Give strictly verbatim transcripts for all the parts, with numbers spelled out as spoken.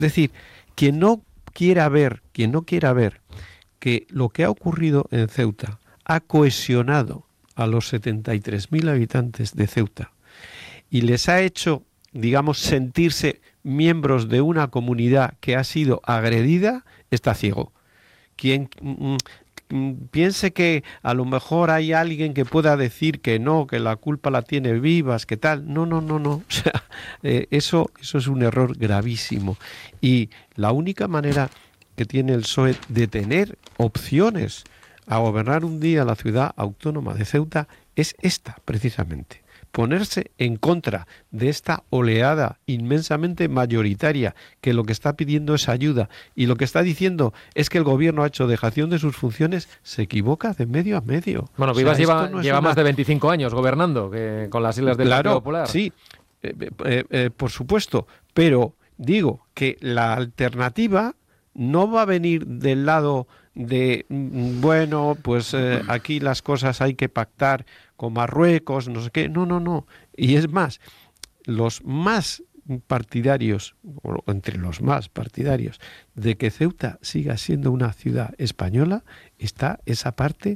decir, quien no quiera ver, quien no quiera ver que lo que ha ocurrido en Ceuta ha cohesionado a los setenta y tres mil habitantes de Ceuta y les ha hecho, digamos, sentirse miembros de una comunidad que ha sido agredida, está ciego. Quien mm, mm, piense que a lo mejor hay alguien que pueda decir que no, que la culpa la tiene Vivas, que tal, no, no, no, no, o sea, eh, eso, eso es un error gravísimo. Y la única manera que tiene el P S O E de tener opciones a gobernar un día la ciudad autónoma de Ceuta es esta, precisamente. Ponerse en contra de esta oleada inmensamente mayoritaria que lo que está pidiendo es ayuda y lo que está diciendo es que el gobierno ha hecho dejación de sus funciones, se equivoca de medio a medio. Bueno, Vivas o sea, lleva, no lleva una... más de veinticinco años gobernando que con las siglas del claro, Partido Popular. Sí, eh, eh, eh, por supuesto, pero digo que la alternativa no va a venir del lado de, bueno, pues eh, aquí las cosas hay que pactar con Marruecos, no sé qué, no, no, no. Y es más, los más partidarios, o entre los más partidarios, de que Ceuta siga siendo una ciudad española, está esa parte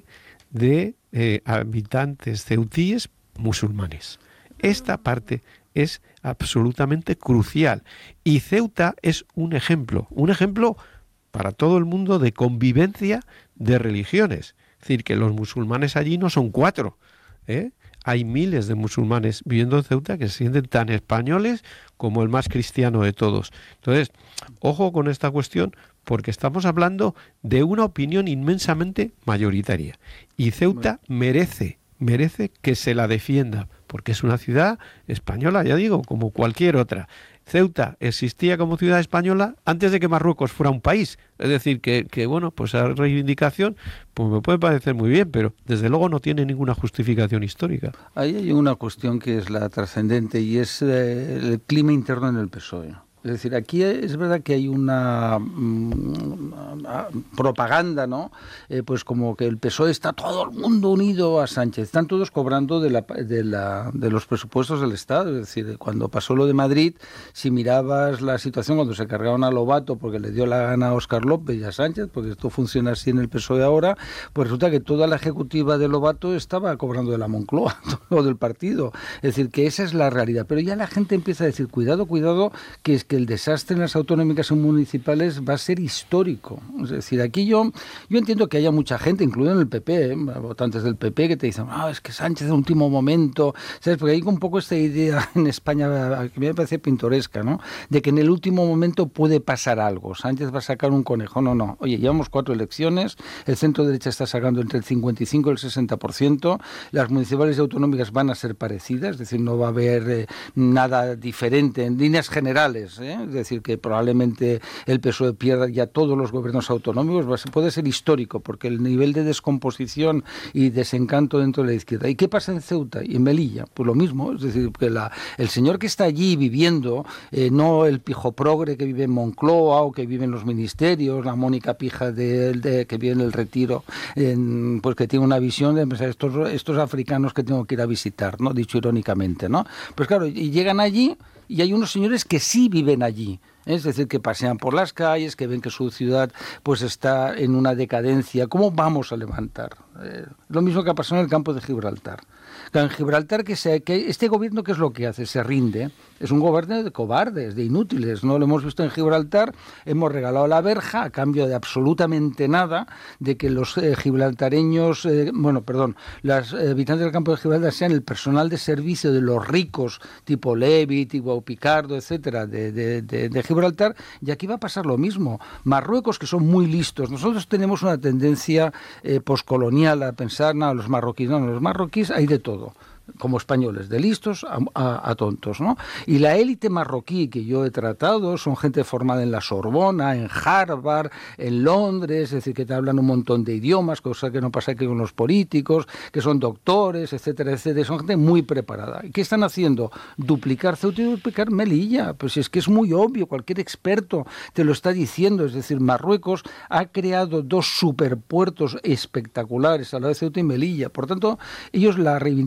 de eh, habitantes ceutíes musulmanes. Esta parte es absolutamente crucial. Y Ceuta es un ejemplo, un ejemplo para todo el mundo de convivencia de religiones. Es decir, que los musulmanes allí no son cuatro, ¿eh? Hay miles de musulmanes viviendo en Ceuta que se sienten tan españoles como el más cristiano de todos. Entonces, ojo con esta cuestión, porque estamos hablando de una opinión inmensamente mayoritaria. Y Ceuta merece, merece que se la defienda, porque es una ciudad española, ya digo, como cualquier otra. Ceuta existía como ciudad española antes de que Marruecos fuera un país. Es decir, que, que bueno, pues esa reivindicación pues me puede parecer muy bien, pero desde luego no tiene ninguna justificación histórica. Ahí hay una cuestión que es la trascendente y es eh, el clima interno en el P S O E. Es decir, aquí es verdad que hay una mmm, propaganda, ¿no? Eh, pues como que el P S O E está todo el mundo unido a Sánchez. Están todos cobrando de, la, de, la, de los presupuestos del Estado. Es decir, cuando pasó lo de Madrid, si mirabas la situación cuando se cargaron a Lobato porque le dio la gana a Óscar López y a Sánchez, porque esto funciona así en el P S O E ahora, pues resulta que toda la ejecutiva de Lobato estaba cobrando de la Moncloa o del partido. Es decir, que esa es la realidad. Pero ya la gente empieza a decir, cuidado, cuidado, que es que el desastre en las autonómicas y municipales va a ser histórico. Es decir, aquí yo yo entiendo que haya mucha gente, incluido en el P P, ¿eh? Votantes del P P, que te dicen, ah, es que Sánchez en último momento, ¿sabes? Porque hay un poco esta idea en España, que me parece pintoresca, ¿no? De que en el último momento puede pasar algo. Sánchez va a sacar un conejo. No, no. Oye, llevamos cuatro elecciones, el centro derecha está sacando entre el cincuenta y cinco y el sesenta por ciento, las municipales y autonómicas van a ser parecidas, es decir, no va a haber eh, nada diferente en líneas generales, ¿eh? Es decir, que probablemente el P S O E pierda ya todos los gobiernos autonómicos, puede ser histórico, porque el nivel de descomposición y desencanto dentro de la izquierda. ¿Y qué pasa en Ceuta y en Melilla? Pues lo mismo, es decir, que la, el señor que está allí viviendo, eh, no el pijo progre que vive en Moncloa o que vive en los ministerios, la Mónica Pija de, de, que vive en el Retiro, en, pues que tiene una visión de pensar, estos, estos africanos que tengo que ir a visitar, ¿no? Dicho irónicamente, ¿no? Pues claro, y llegan allí y hay unos señores que sí viven allí. Es decir, que pasean por las calles, que ven que su ciudad pues está en una decadencia. ¿Cómo vamos a levantar? Eh, lo mismo que ha pasado en el campo de Gibraltar. En Gibraltar, que, se, que este gobierno, ¿qué es lo que hace? Se rinde. Es un gobierno de cobardes, de inútiles. No lo hemos visto en Gibraltar. Hemos regalado la verja a cambio de absolutamente nada, de que los eh, gibraltareños, eh, bueno, perdón, los eh, habitantes del campo de Gibraltar sean el personal de servicio de los ricos, tipo Levi, tipo Picardo, etcétera, de, de, de, de Gibraltar. Y aquí va a pasar lo mismo. Marruecos, que son muy listos. Nosotros tenemos una tendencia eh, poscolonial a pensar, no, los marroquíes, no, los marroquíes hay de todo. Como españoles, de listos a, a, a tontos, ¿no? Y la élite marroquí que yo he tratado son gente formada en la Sorbona, en Harvard, en Londres, es decir, que te hablan un montón de idiomas, cosa que no pasa aquí con los políticos, que son doctores, etcétera, etcétera, son gente muy preparada. ¿Y qué están haciendo? Duplicar Ceuta y duplicar Melilla. Pues es que es muy obvio, cualquier experto te lo está diciendo, es decir, Marruecos ha creado dos superpuertos espectaculares a la de Ceuta y Melilla. Por tanto, ellos, la reivindicación de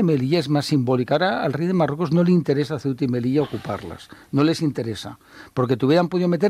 de Melilla es más simbólica. Ahora al rey de Marruecos no le interesa Ceuta y Melilla ocuparlas, no les interesa, porque te hubieran podido meter